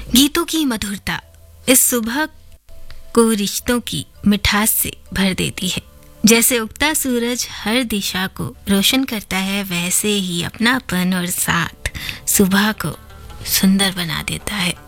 गीतों की मधुरता इस सुबह को रिश्तों की मिठास से भर देती है। जैसे उगता सूरज हर दिशा को रोशन करता है, वैसे ही अपनापन और साथ सुबह को सुंदर बना देता है।